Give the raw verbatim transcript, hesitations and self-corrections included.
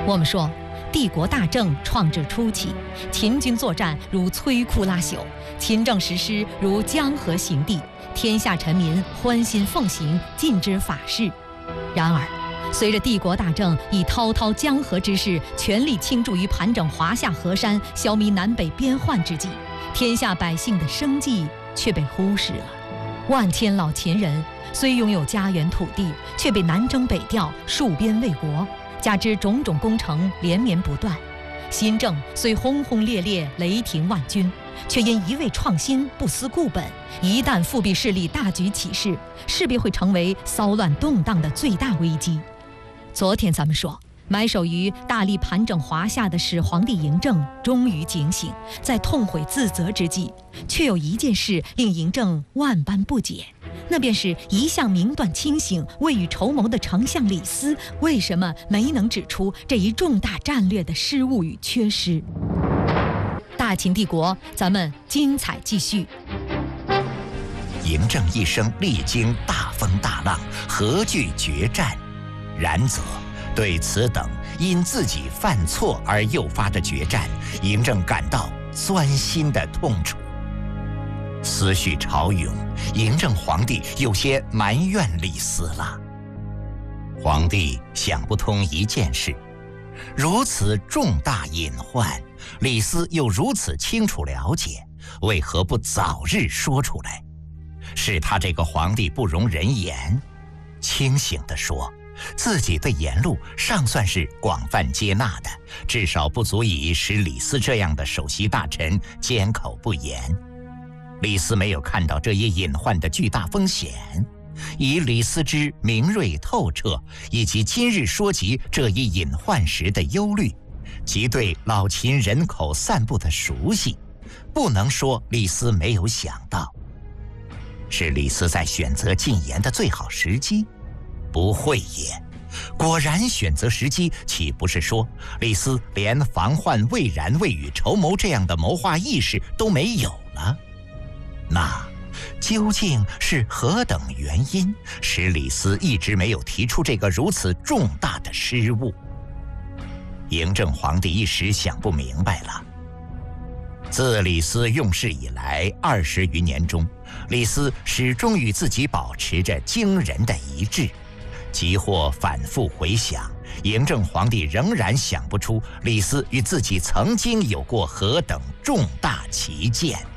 我们说，帝国大政创制初期，秦军作战如摧枯拉朽，勤政实施如江河行地，天下臣民欢欣奉行，尽之法事。然而，随着帝国大政以滔滔江河之势，全力倾注于盘整华夏河山、消弭南北边患之际，天下百姓的生计却被忽视了。万千老秦人虽拥有家园土地，却被南征北调，戍边卫国。加之种种工程连绵不断，新政虽轰轰烈烈、雷霆万钧，却因一味创新不思固本，一旦复辟势力大举起事，势必会成为骚乱动荡的最大危机。昨天咱们说，埋首于大力盘整华夏的始皇帝嬴政终于警醒，在痛悔自责之际，却有一件事令嬴政万般不解，那便是一向明断清醒、未雨绸缪的丞相李斯，为什么没能指出这一重大战略的失误与缺失？大秦帝国，咱们精彩继续。 嬴政一生历经大风大浪，何惧决战？然则对此等因自己犯错而诱发的决战，嬴政感到钻心的痛楚。思绪潮涌，嬴政皇帝有些埋怨李斯了。皇帝想不通一件事，如此重大隐患，李斯又如此清楚了解，为何不早日说出来？是他这个皇帝不容人言。清醒地说，自己对言路尚算是广泛接纳的，至少不足以使李斯这样的首席大臣缄口不言。李斯没有看到这一隐患的巨大风险，以李斯之明锐透彻，以及今日说及这一隐患时的忧虑，及对老秦人口散布的熟悉，不能说李斯没有想到。是李斯在选择进言的最好时机？不会也。果然选择时机，岂不是说李斯连防患未然、未雨绸缪这样的谋划意识都没有了？那究竟是何等原因，使李斯一直没有提出这个如此重大的失误？嬴政皇帝一时想不明白了。自李斯用事以来二十余年中，李斯始终与自己保持着惊人的一致。即或反复回想，嬴政皇帝仍然想不出李斯与自己曾经有过何等重大歧见。